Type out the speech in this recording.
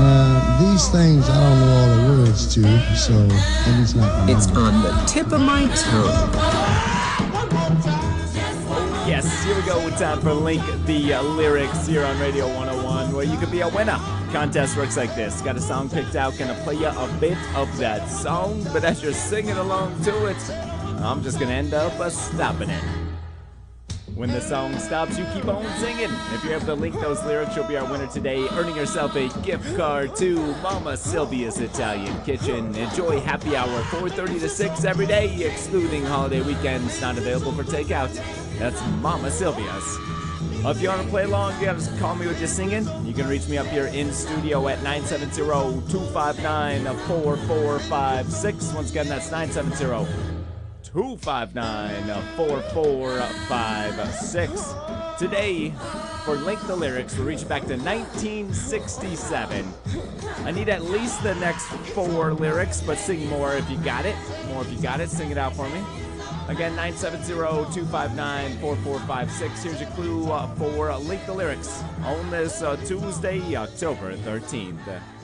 These things I don't know all the words to, so maybe it's not for It's mine. on the tip of my tongue. Yes, here we go. Time for Link the Lyrics here on Radio 101, where you could be a winner. Contest works like this. Got a song picked out, gonna play you a bit of that song, but as you're singing along to it, I'm just gonna end up stopping it. When the song stops, you keep on singing. If you're able to link those lyrics, you'll be our winner today, earning yourself a gift card to Mama Sylvia's Italian Kitchen. Enjoy happy hour 4:30 to 6 every day, excluding holiday weekends, not available for takeout. That's Mama Sylvia's. If you want to play along, you have to call me with your singing. You can reach me up here in studio at 970-259-4456. Once again, that's 970-259-4456. Today, for Link the Lyrics, we'll reach back to 1967. I need at least the next 4 lyrics, but sing more if you got it. More if you got it, sing it out for me. Again, 970-259-4456. Here's your clue for Link the Lyrics on this Tuesday, October 13th.